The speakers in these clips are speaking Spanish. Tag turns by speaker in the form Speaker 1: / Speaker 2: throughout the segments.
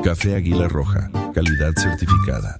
Speaker 1: Café Águila Roja, calidad certificada.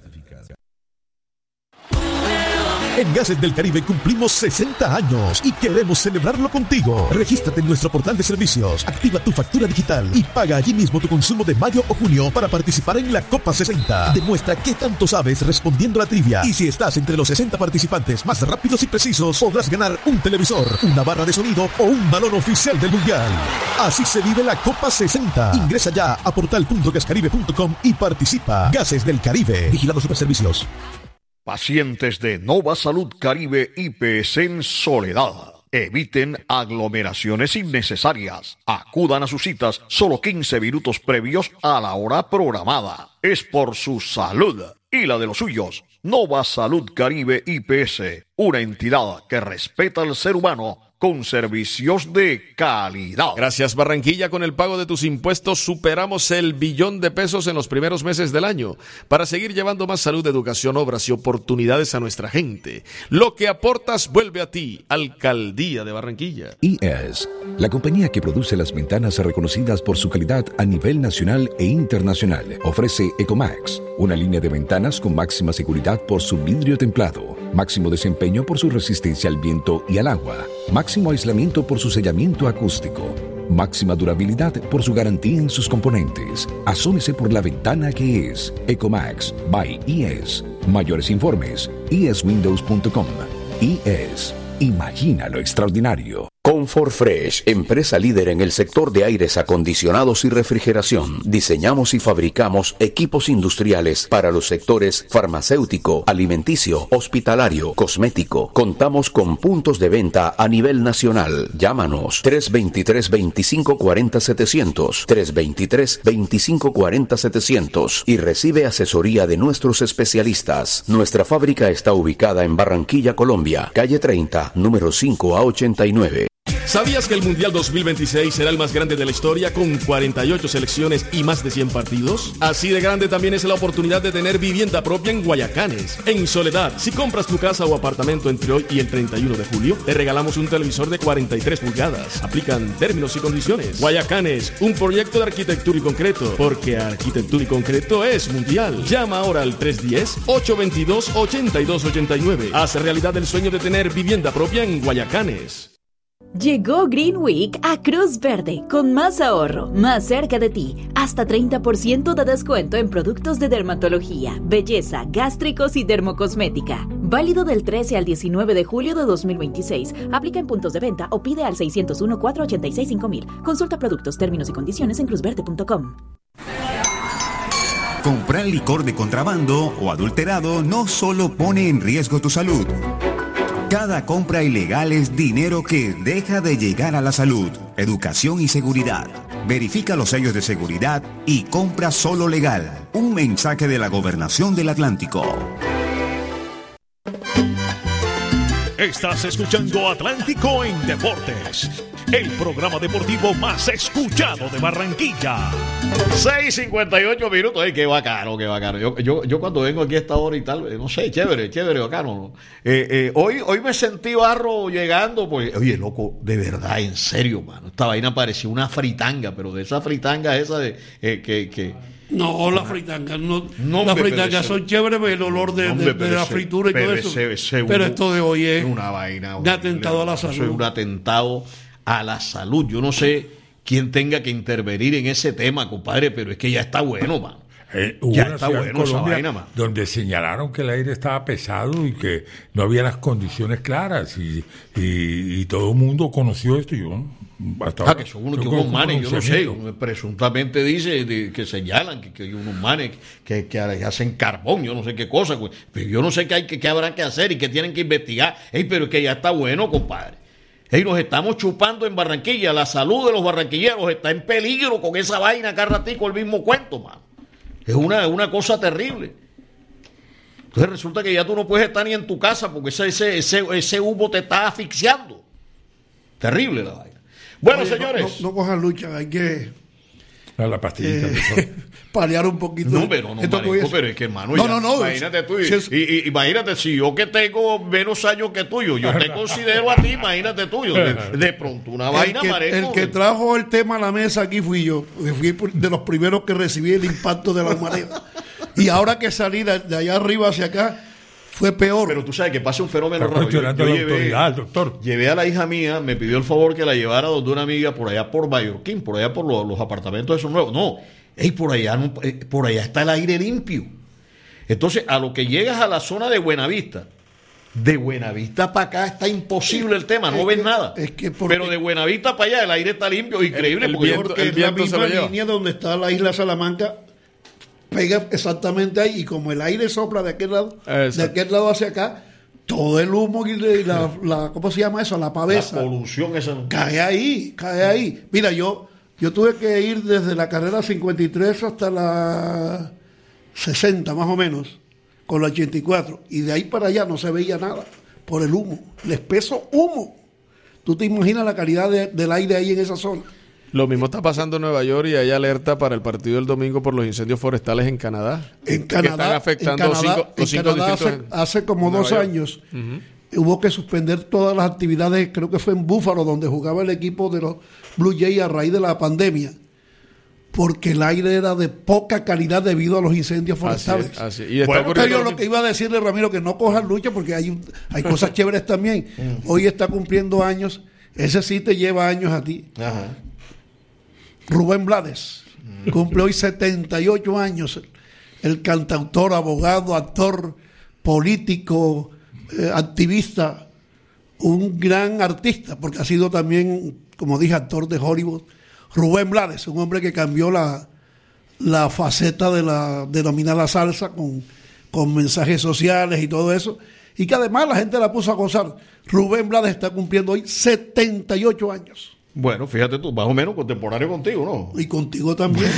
Speaker 2: En Gases del Caribe cumplimos 60 años y queremos celebrarlo contigo. Regístrate en nuestro portal de servicios, activa tu factura digital y paga allí mismo tu consumo de mayo o junio para participar en la Copa 60. Demuestra qué tanto sabes respondiendo a la trivia. Y si estás entre los 60 participantes más rápidos y precisos, podrás ganar un televisor, una barra de sonido o un balón oficial del Mundial. Así se vive la Copa 60. Ingresa ya a portal.gascaribe.com y participa. Gases del Caribe. Vigilado Superservicios.
Speaker 3: Pacientes de Nova Salud Caribe IPS en Soledad. Eviten aglomeraciones innecesarias. Acudan a sus citas solo 15 minutos previos a la hora programada. Es por su salud y la de los suyos. Nova Salud Caribe IPS, una entidad que respeta al ser humano con servicios de calidad.
Speaker 4: Gracias, Barranquilla. Con el pago de tus impuestos superamos el $1.000.000.000 en los primeros meses del año para seguir llevando más salud, educación, obras y oportunidades a nuestra gente. Lo que aportas vuelve a ti, Alcaldía de Barranquilla.
Speaker 5: IES, la compañía que produce las ventanas reconocidas por su calidad a nivel nacional e internacional, ofrece Ecomax, una línea de ventanas con máxima seguridad por su vidrio templado, máximo desempeño por su resistencia al viento y al agua, máximo aislamiento por su sellamiento acústico, máxima durabilidad por su garantía en sus componentes. Asómese por la ventana que es Ecomax by IES. Mayores informes, ieswindows.com. IES. Imagina lo extraordinario.
Speaker 6: Comfort Fresh, empresa líder en el sector de aires acondicionados y refrigeración. Diseñamos y fabricamos equipos industriales para los sectores farmacéutico, alimenticio, hospitalario, cosmético. Contamos con puntos de venta a nivel nacional. Llámanos 323-2540-700, 323-2540-700 y recibe asesoría de nuestros especialistas. Nuestra fábrica está ubicada en Barranquilla, Colombia, calle 30, número 5 a 89.
Speaker 4: ¿Sabías que el Mundial 2026 será el más grande de la historia con 48 selecciones y más de 100 partidos? Así de grande también es la oportunidad de tener vivienda propia en Guayacanes, en Soledad. Si compras tu casa o apartamento entre hoy y el 31 de julio, te regalamos un televisor de 43 pulgadas. Aplican términos y condiciones. Guayacanes, un proyecto de arquitectura y concreto, porque arquitectura y concreto es mundial. Llama ahora al 310-822-8289. Haz realidad el sueño de tener vivienda propia en Guayacanes.
Speaker 7: Llegó Green Week a Cruz Verde con más ahorro, más cerca de ti. Hasta 30% de descuento en productos de dermatología, belleza, gástricos y dermocosmética. Válido del 13 al 19 de julio de 2026. Aplica en puntos de venta o pide al 601-486-5000. Consulta productos, términos y condiciones en cruzverde.com.
Speaker 8: Comprar licor de contrabando o adulterado no solo pone en riesgo tu salud. Cada compra ilegal es dinero que deja de llegar a la salud, educación y seguridad. Verifica los sellos de seguridad y compra solo legal. Un mensaje de la Gobernación del Atlántico.
Speaker 9: Estás escuchando Atlántico en Deportes, el programa deportivo más escuchado de Barranquilla.
Speaker 3: 6:58 minutos. Qué bacano, qué bacano. Yo cuando vengo aquí a esta hora y tal, no sé, chévere, bacano. Hoy me sentí barro llegando, pues, oye, loco, de verdad, en serio, mano. Esta vaina parecía una fritanga, pero de esa fritanga esa de
Speaker 10: No, las fritangas las fritangas son chéveres, el olor de la fritura y todo eso. Pero esto de hoy es
Speaker 3: una vaina,
Speaker 10: un atentado a la salud.
Speaker 3: Es un atentado a la salud. Yo no sé quién tenga que intervenir en ese tema, compadre, pero es que ya está bueno, man.
Speaker 11: Ya está bueno esa vaina, man. Donde señalaron que el aire estaba pesado y que no había las condiciones claras y todo el mundo conoció esto. Y yo
Speaker 3: que son unos manes, yo no sé, presuntamente dice que señalan que hay unos manes que hacen carbón, yo no sé qué cosa, pero yo no sé qué habrán que hacer y qué tienen que investigar. Pero es que ya está bueno, compadre. Nos estamos chupando en Barranquilla, la salud de los barranquilleros está en peligro con esa vaina, cada ratico el mismo cuento, man. Es una cosa terrible. Entonces resulta que ya tú no puedes estar ni en tu casa porque ese humo te está asfixiando. Terrible la vaina. Bueno, señores.
Speaker 10: No cojan lucha, hay que
Speaker 11: La pastillita.
Speaker 10: Paliar un poquito.
Speaker 3: No, pero no, marico, pero es que, hermano, imagínate tú. Imagínate, si yo que tengo menos años que tuyo, yo te considero a ti, imagínate tú. De pronto, una vaina, marico.
Speaker 10: El que trajo el tema a la mesa aquí fui yo. Fui de los primeros que recibí el impacto de la marea. Y ahora que salí de allá arriba hacia acá, fue peor.
Speaker 3: Pero tú sabes que pasa un fenómeno raro. Yo llevé a la hija mía, me pidió el favor que la llevara donde una amiga por allá por Mallorquín, por allá por los apartamentos esos nuevos. No, por allá está el aire limpio. Entonces, a lo que llegas a la zona de Buenavista para acá está imposible el tema, no ves nada. Pero de Buenavista para allá el aire está limpio, increíble.
Speaker 10: El la misma línea donde está la isla Salamanca pega exactamente ahí, y como el aire sopla de aquel lado, hacia acá, todo el humo y la ¿cómo se llama eso? La pavesa.
Speaker 3: La polución esa.
Speaker 10: Cae ahí. Mira, yo tuve que ir desde la carrera 53 hasta la 60 más o menos, con la 84, y de ahí para allá no se veía nada por el humo, el espeso humo. ¿Tú te imaginas la calidad del aire ahí en esa zona?
Speaker 12: Lo mismo está pasando en Nueva York, y hay alerta para el partido del domingo por los incendios forestales en Canadá.
Speaker 10: En Canadá,
Speaker 12: están afectando
Speaker 10: hace como 2 años, hubo que suspender todas las actividades, creo que fue en Búfalo, donde jugaba el equipo de los Blue Jays a raíz de la pandemia, porque el aire era de poca calidad debido a los incendios forestales.
Speaker 12: Así es.
Speaker 10: Y yo lo que iba a decirle, Ramiro, que no cojan lucha, porque hay cosas chéveres también. Hoy está cumpliendo años, ese sí te lleva años a ti.
Speaker 3: Ajá.
Speaker 10: Rubén Blades cumple hoy 78 años, el cantautor, abogado, actor, político, activista, un gran artista, porque ha sido también, como dije, actor de Hollywood. Rubén Blades, un hombre que cambió la faceta de la denominada salsa con mensajes sociales y todo eso, y que además la gente la puso a gozar. Rubén Blades está cumpliendo hoy 78 años.
Speaker 3: Bueno, fíjate tú, más o menos contemporáneo contigo, ¿no?
Speaker 10: Y contigo también.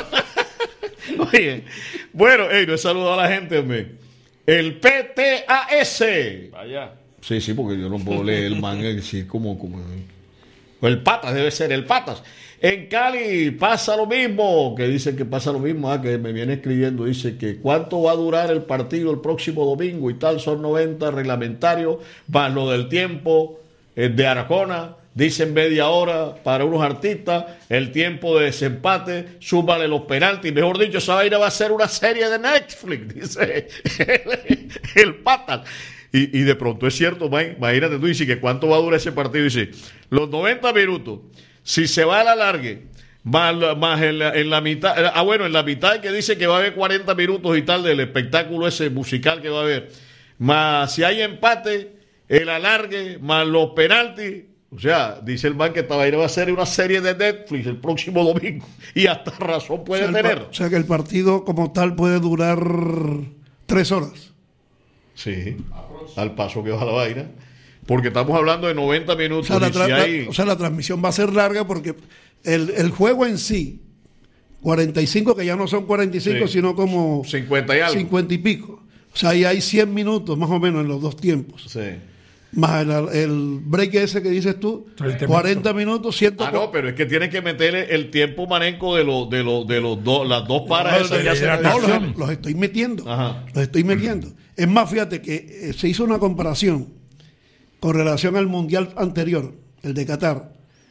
Speaker 3: Oye, bueno, no he saludado a la gente, hombre. El PTAS.
Speaker 12: Vaya.
Speaker 3: Sí, porque yo no puedo leer el man, decir como el Patas, debe ser el Patas. En Cali pasa lo mismo, que dicen que pasa lo mismo, que me viene escribiendo, dice que cuánto va a durar el partido el próximo domingo y tal, son 90 reglamentarios, más lo del tiempo de Arjona. Dicen media hora para unos artistas, el tiempo de desempate, súmale los penaltis. Mejor dicho, esa vaina va a ser una serie de Netflix, dice el Patas. Y de pronto es cierto, imagínate tú, dices que cuánto va a durar ese partido. Dice, los 90 minutos, si se va a la largue, más en la mitad, en la mitad que dice que va a haber 40 minutos y tal del espectáculo ese musical que va a haber, más si hay empate, el alargue, más los penaltis. O sea, dice el man que esta vaina va a ser una serie de Netflix el próximo domingo, y hasta razón puede tener.
Speaker 10: O sea que el partido como tal puede durar 3 horas.
Speaker 3: Sí, al paso que va la vaina. Porque estamos hablando de 90 minutos.
Speaker 10: O sea, la transmisión va a ser larga porque el juego en sí, 45, que ya no son 45, sino como
Speaker 3: 50 y algo.
Speaker 10: 50 y pico. O sea, ahí hay 100 minutos más o menos en los dos tiempos.
Speaker 3: Sí.
Speaker 10: Más el break ese que dices tú, 40 minutos, 140.
Speaker 3: No, pero es que tienes que meterle el tiempo marenco de los las dos paras.
Speaker 10: Los estoy metiendo. Ajá. Los estoy metiendo. Es más, fíjate que se hizo una comparación con relación al mundial anterior, el de Qatar,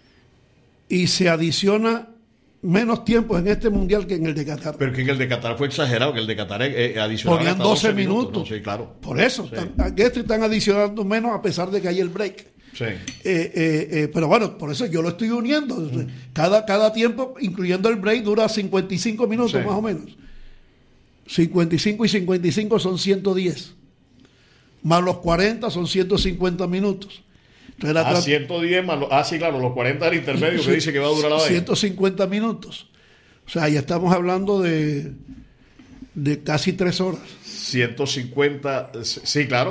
Speaker 10: y se adiciona menos tiempo en este mundial que en el de Qatar.
Speaker 3: Pero que en el de Qatar fue exagerado, que el de Qatar adicionaba
Speaker 10: ponían 12 minutos.
Speaker 3: No, sí, claro.
Speaker 10: Por eso, están adicionando menos a pesar de que hay el break.
Speaker 3: Sí.
Speaker 10: Pero bueno, por eso yo lo estoy uniendo. Cada tiempo, incluyendo el break, dura 55 minutos más o menos. 55 y 55 son 110. Más los 40 son 150 minutos.
Speaker 3: Entonces, 110 más sí, claro, los 40 del intermedio que dice que va a durar la vaina.
Speaker 10: 150 minutos. O sea, ya estamos hablando de casi 3 horas.
Speaker 3: 150, sí, claro.